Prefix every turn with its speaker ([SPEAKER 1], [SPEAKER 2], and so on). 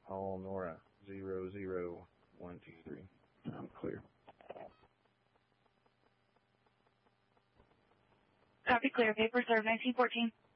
[SPEAKER 1] Hall, Nora, 00123. I'm clear.
[SPEAKER 2] Copy, clear. Paper serve 1914.